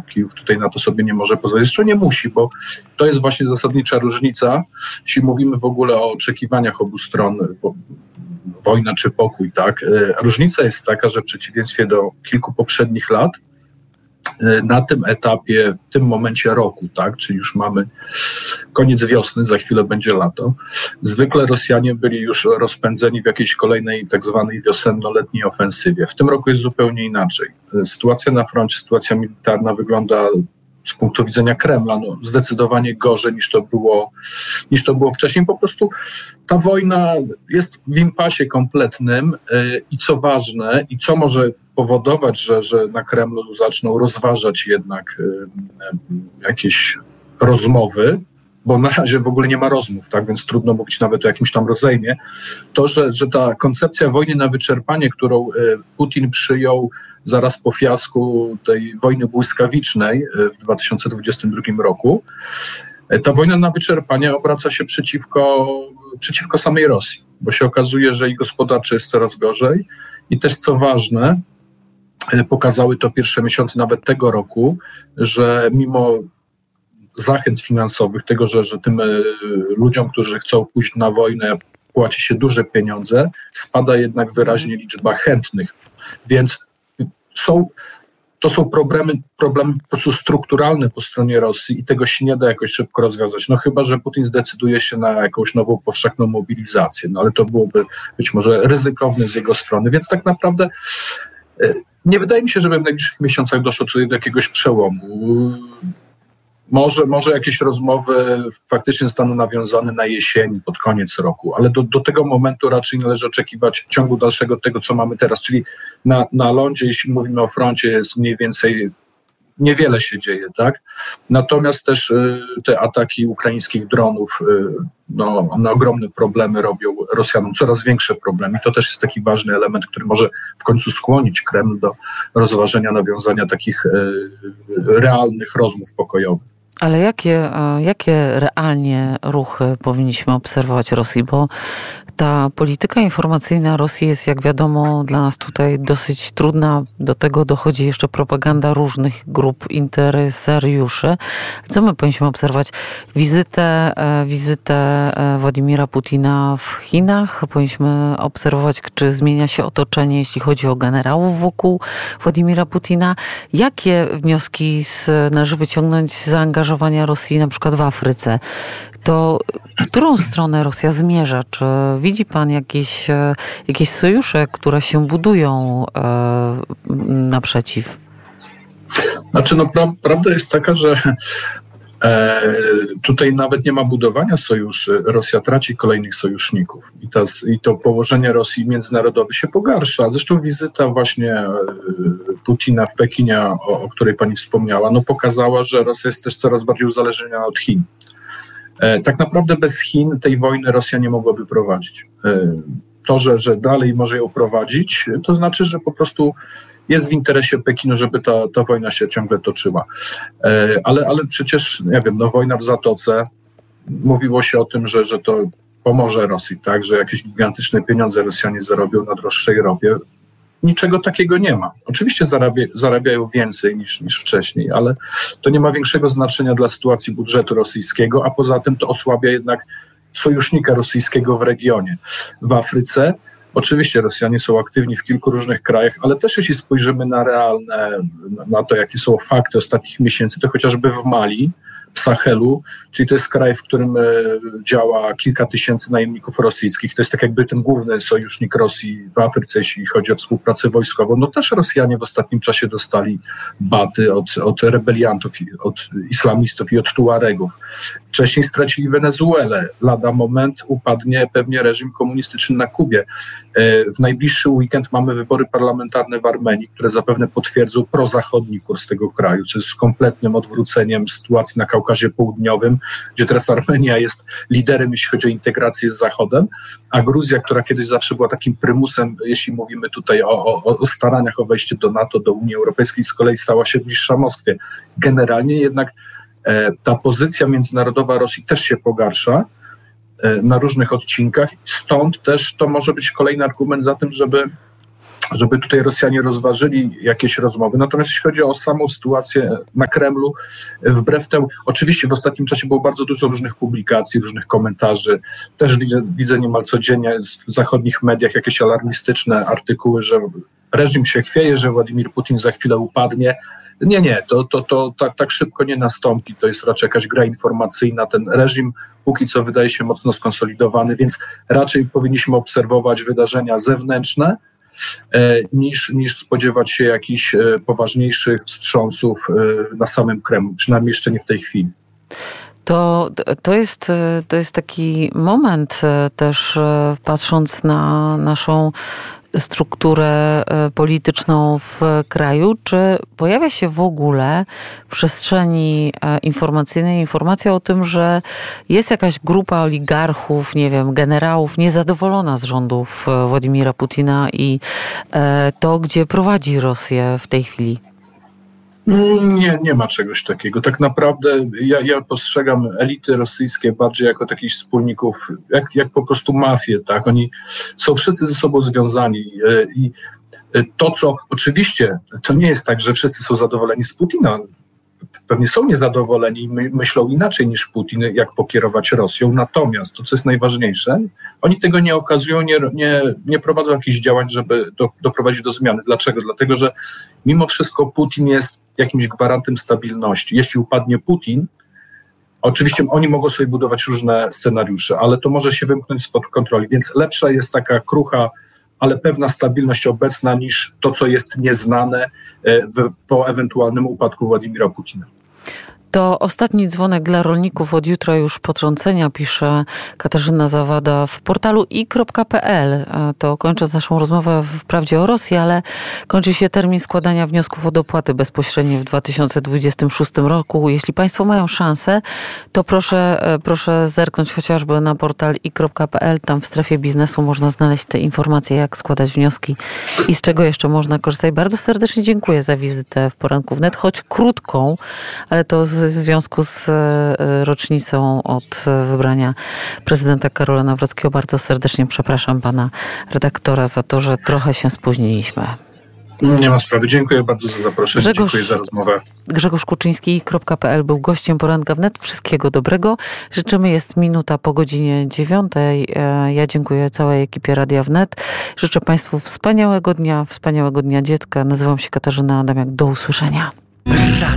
Kijów tutaj na to sobie nie może pozwolić. Jeszcze nie musi, bo to jest właśnie zasadnicza różnica, jeśli mówimy w ogóle o oczekiwaniach obu stron, wojna czy pokój, tak? Różnica jest taka, że w przeciwieństwie do kilku poprzednich lat, na tym etapie, w tym momencie roku, tak, czyli już mamy koniec wiosny, za chwilę będzie lato, zwykle Rosjanie byli już rozpędzeni w jakiejś kolejnej tak zwanej wiosenno-letniej ofensywie. W tym roku jest zupełnie inaczej. Sytuacja na froncie, sytuacja militarna wygląda z punktu widzenia Kremla zdecydowanie gorzej niż to było wcześniej. Po prostu ta wojna jest w impasie kompletnym i co ważne, i co może powodować, że na Kremlu zaczną rozważać jednak jakieś rozmowy, bo na razie w ogóle nie ma rozmów, tak, więc trudno mówić nawet o jakimś tam rozejmie, to, że ta koncepcja wojny na wyczerpanie, którą Putin przyjął zaraz po fiasku tej wojny błyskawicznej w 2022 roku, ta wojna na wyczerpanie obraca się przeciwko samej Rosji, bo się okazuje, że i gospodarczo jest coraz gorzej i też co ważne, pokazały to pierwsze miesiące nawet tego roku, że mimo zachęt finansowych, tego, że tym ludziom, którzy chcą pójść na wojnę, płaci się duże pieniądze, spada jednak wyraźnie liczba chętnych. Więc to są problemy po prostu strukturalne po stronie Rosji i tego się nie da jakoś szybko rozwiązać. No chyba, że Putin zdecyduje się na jakąś nową powszechną mobilizację, no ale to byłoby być może ryzykowne z jego strony, więc tak naprawdę nie wydaje mi się, żeby w najbliższych miesiącach doszło tutaj do jakiegoś przełomu. Może jakieś rozmowy faktycznie zostaną nawiązane na jesieni, pod koniec roku, ale do tego momentu raczej należy oczekiwać ciągu dalszego tego, co mamy teraz, czyli na lądzie, jeśli mówimy o froncie, jest mniej więcej niewiele się dzieje, tak? Natomiast też te ataki ukraińskich dronów, one ogromne problemy robią Rosjanom, coraz większe problemy. I to też jest taki ważny element, który może w końcu skłonić Kreml do rozważenia nawiązania takich realnych rozmów pokojowych. Ale jakie realnie ruchy powinniśmy obserwować Rosji? Bo ta polityka informacyjna Rosji jest, jak wiadomo, dla nas tutaj dosyć trudna. Do tego dochodzi jeszcze propaganda różnych grup interesariuszy. Co my powinniśmy obserwować? Wizytę Władimira Putina w Chinach? Powinniśmy obserwować, czy zmienia się otoczenie, jeśli chodzi o generałów wokół Władimira Putina? Jakie wnioski należy wyciągnąć z zaangażowania Rosji na przykład w Afryce? To w którą stronę Rosja zmierza? Czy widzi pan jakieś sojusze, które się budują naprzeciw? Znaczy, prawda jest taka, że tutaj nawet nie ma budowania sojuszy. Rosja traci kolejnych sojuszników i to położenie Rosji międzynarodowe się pogarsza. Zresztą wizyta właśnie Putina w Pekinie, o której pani wspomniała, pokazała, że Rosja jest też coraz bardziej uzależniona od Chin. Tak naprawdę bez Chin tej wojny Rosja nie mogłaby prowadzić. To, że dalej może ją prowadzić, to znaczy, że po prostu jest w interesie Pekinu, żeby ta wojna się ciągle toczyła. Ale przecież, nie wiem, wojna w Zatoce, mówiło się o tym, że to pomoże Rosji, tak, że jakieś gigantyczne pieniądze Rosjanie zarobią na droższej ropie. Niczego takiego nie ma. Oczywiście zarabiają więcej niż wcześniej, ale to nie ma większego znaczenia dla sytuacji budżetu rosyjskiego, a poza tym to osłabia jednak sojusznika rosyjskiego w regionie. W Afryce oczywiście Rosjanie są aktywni w kilku różnych krajach, ale też jeśli spojrzymy na to, jakie są fakty ostatnich miesięcy, to chociażby w Mali, w Sahelu, czyli to jest kraj, w którym działa kilka tysięcy najemników rosyjskich. To jest tak jakby ten główny sojusznik Rosji w Afryce, jeśli chodzi o współpracę wojskową. Też Rosjanie w ostatnim czasie dostali baty od rebeliantów, od islamistów i od Tuaregów. Wcześniej stracili Wenezuelę. Lada moment upadnie pewnie reżim komunistyczny na Kubie. W najbliższy weekend mamy wybory parlamentarne w Armenii, które zapewne potwierdzą prozachodni kurs tego kraju, co jest kompletnym odwróceniem sytuacji na Kaukazie Południowym, gdzie teraz Armenia jest liderem, jeśli chodzi o integrację z Zachodem, a Gruzja, która kiedyś zawsze była takim prymusem, jeśli mówimy tutaj o staraniach o wejście do NATO, do Unii Europejskiej, z kolei stała się bliższa Moskwie. Generalnie jednak ta pozycja międzynarodowa Rosji też się pogarsza na różnych odcinkach. Stąd też to może być kolejny argument za tym, żeby żeby tutaj Rosjanie rozważyli jakieś rozmowy. Natomiast jeśli chodzi o samą sytuację na Kremlu, wbrew temu, oczywiście w ostatnim czasie było bardzo dużo różnych publikacji, różnych komentarzy. Też widzę niemal codziennie w zachodnich mediach jakieś alarmistyczne artykuły, że reżim się chwieje, że Władimir Putin za chwilę upadnie. Nie, to tak szybko nie nastąpi. To jest raczej jakaś gra informacyjna. Ten reżim póki co wydaje się mocno skonsolidowany, więc raczej powinniśmy obserwować wydarzenia zewnętrzne, niż spodziewać się jakichś poważniejszych wstrząsów na samym Kremlu, przynajmniej jeszcze nie w tej chwili. To jest taki moment też, patrząc na naszą strukturę polityczną w kraju, czy pojawia się w ogóle w przestrzeni informacyjnej informacja o tym, że jest jakaś grupa oligarchów, nie wiem, generałów niezadowolona z rządów Władimira Putina i to, gdzie prowadzi Rosję w tej chwili? Nie ma czegoś takiego. Tak naprawdę ja postrzegam elity rosyjskie bardziej jako takich wspólników, jak po prostu mafię, tak? Oni są wszyscy ze sobą związani i to, co oczywiście, to nie jest tak, że wszyscy są zadowoleni z Putina. Pewnie są niezadowoleni i myślą inaczej niż Putin, jak pokierować Rosją. Natomiast to, co jest najważniejsze, oni tego nie okazują, nie prowadzą jakichś działań, żeby doprowadzić do zmiany. Dlaczego? Dlatego, że mimo wszystko Putin jest jakimś gwarantem stabilności. Jeśli upadnie Putin, oczywiście oni mogą sobie budować różne scenariusze, ale to może się wymknąć spod kontroli. Więc lepsza jest taka krucha, ale pewna stabilność obecna niż to, co jest nieznane po ewentualnym upadku Władimira Putina. To ostatni dzwonek dla rolników. Od jutra już potrącenia, pisze Katarzyna Zawada w portalu i.pl. To kończąc naszą rozmowę wprawdzie o Rosji, ale kończy się termin składania wniosków o dopłaty bezpośrednie w 2026 roku. Jeśli Państwo mają szansę, to proszę zerknąć chociażby na portal i.pl. Tam w strefie biznesu można znaleźć te informacje, jak składać wnioski i z czego jeszcze można korzystać. Bardzo serdecznie dziękuję za wizytę w Poranku Wnet, choć krótką, ale to w związku z rocznicą od wybrania prezydenta Karola Nawrockiego. Bardzo serdecznie przepraszam pana redaktora za to, że trochę się spóźniliśmy. Nie ma sprawy. Dziękuję bardzo za zaproszenie. Dziękuję za rozmowę. Grzegorz Kuczyński.pl był gościem Poranka Wnet. Wszystkiego dobrego. Życzymy, jest minuta po godzinie 9. Ja dziękuję całej ekipie Radia Wnet. Życzę Państwu wspaniałego dnia dziecka. Nazywam się Katarzyna Adamiak. Do usłyszenia.